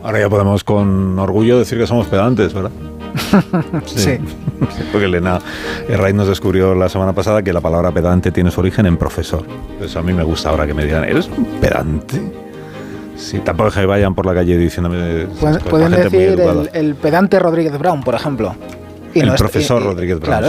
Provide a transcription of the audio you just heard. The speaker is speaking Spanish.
Ahora ya podemos con orgullo decir que somos pedantes, ¿verdad? Sí. Porque Elena Herraiz nos descubrió la semana pasada que la palabra pedante tiene su origen en profesor. Eso a mí me gusta ahora que me digan, ¿eres un pedante? Sí, tampoco que vayan por la calle diciéndome... Pueden decir el pedante Rodríguez Brown, por ejemplo. El profesor Rodríguez Brown. Claro,